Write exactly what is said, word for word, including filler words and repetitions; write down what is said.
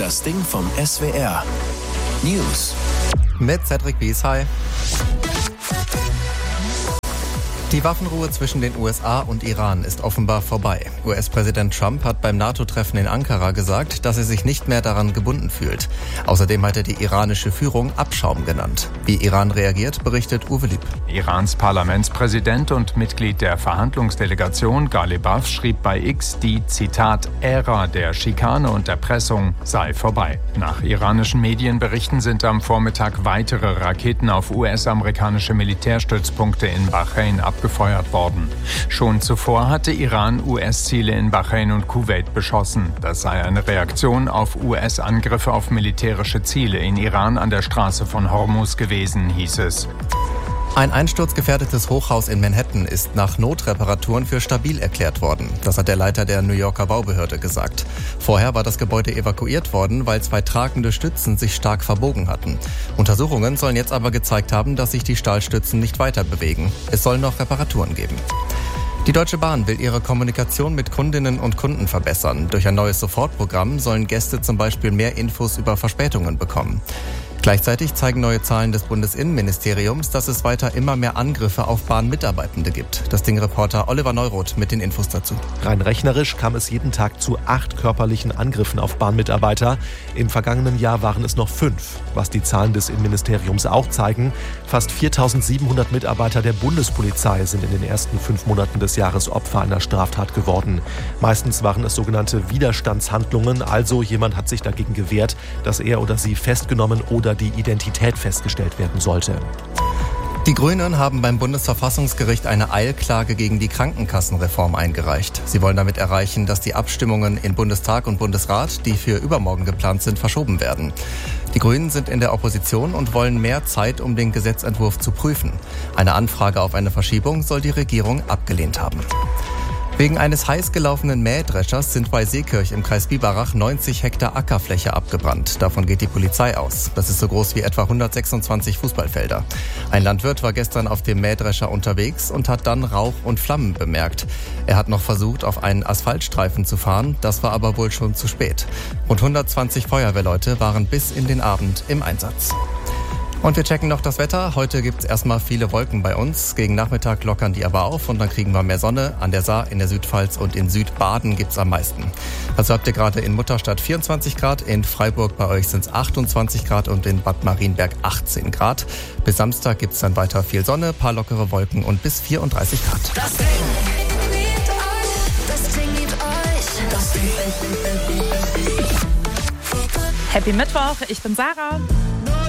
Das Ding vom S W R. News. Mit Cedric Wies, hi. Die Waffenruhe zwischen den U S A und Iran ist offenbar vorbei. U S-Präsident Trump hat beim NATO-Treffen in Ankara gesagt, dass er sich nicht mehr daran gebunden fühlt. Außerdem hat er die iranische Führung Abschaum genannt. Wie Iran reagiert, berichtet Uwe Lieb. Irans Parlamentspräsident und Mitglied der Verhandlungsdelegation Ghalibaf schrieb bei X, die, Zitat, Ära der Schikane und Erpressung sei vorbei. Nach iranischen Medienberichten sind am Vormittag weitere Raketen auf U S-amerikanische Militärstützpunkte in Bahrain abgefeuert worden. Schon zuvor hatte Iran U S-Ziele in Bahrain und Kuwait beschossen. Das sei eine Reaktion auf U S-Angriffe auf militärische Ziele in Iran an der Straße von Hormuz gewesen, hieß es. Ein einsturzgefährdetes Hochhaus in Manhattan ist nach Notreparaturen für stabil erklärt worden. Das hat der Leiter der New Yorker Baubehörde gesagt. Vorher war das Gebäude evakuiert worden, weil zwei tragende Stützen sich stark verbogen hatten. Untersuchungen sollen jetzt aber gezeigt haben, dass sich die Stahlstützen nicht weiter bewegen. Es soll noch Reparaturen geben. Die Deutsche Bahn will ihre Kommunikation mit Kundinnen und Kunden verbessern. Durch ein neues Sofortprogramm sollen Gäste zum Beispiel mehr Infos über Verspätungen bekommen. Gleichzeitig zeigen neue Zahlen des Bundesinnenministeriums, dass es weiter immer mehr Angriffe auf Bahnmitarbeitende gibt. Das Ding-Reporter Oliver Neuroth mit den Infos dazu. Rein rechnerisch kam es jeden Tag zu acht körperlichen Angriffen auf Bahnmitarbeiter. Im vergangenen Jahr waren es noch fünf. Was die Zahlen des Innenministeriums auch zeigen, fast viertausendsiebenhundert Mitarbeiter der Bundespolizei sind in den ersten fünf Monaten des Jahres Opfer einer Straftat geworden. Meistens waren es sogenannte Widerstandshandlungen, also jemand hat sich dagegen gewehrt, dass er oder sie festgenommen oder die Identität festgestellt werden sollte. Die Grünen haben beim Bundesverfassungsgericht eine Eilklage gegen die Krankenkassenreform eingereicht. Sie wollen damit erreichen, dass die Abstimmungen in Bundestag und Bundesrat, die für übermorgen geplant sind, verschoben werden. Die Grünen sind in der Opposition und wollen mehr Zeit, um den Gesetzentwurf zu prüfen. Eine Anfrage auf eine Verschiebung soll die Regierung abgelehnt haben. Wegen eines heiß gelaufenen Mähdreschers sind bei Seekirch im Kreis Biberach neunzig Hektar Ackerfläche abgebrannt. Davon geht die Polizei aus. Das ist so groß wie etwa hundertsechsundzwanzig Fußballfelder. Ein Landwirt war gestern auf dem Mähdrescher unterwegs und hat dann Rauch und Flammen bemerkt. Er hat noch versucht, auf einen Asphaltstreifen zu fahren. Das war aber wohl schon zu spät. Rund hundertzwanzig Feuerwehrleute waren bis in den Abend im Einsatz. Und wir checken noch das Wetter. Heute gibt es erstmal viele Wolken bei uns. Gegen Nachmittag lockern die aber auf und dann kriegen wir mehr Sonne. An der Saar, in der Südpfalz und in Südbaden gibt es am meisten. Also habt ihr gerade in Mutterstadt vierundzwanzig Grad, in Freiburg bei euch sind es achtundzwanzig Grad und in Bad Marienberg achtzehn Grad. Bis Samstag gibt es dann weiter viel Sonne, paar lockere Wolken und bis vierunddreißig Grad. Das Ding liebt euch, das Ding liebt euch, das Ding. Happy Mittwoch, ich bin Sarah.